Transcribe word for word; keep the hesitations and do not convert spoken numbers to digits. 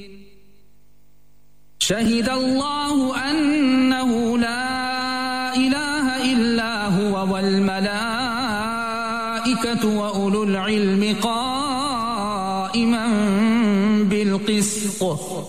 شهد الله أنه لا إله إلا هو والملائكة وأولو العلم قائما بالقسط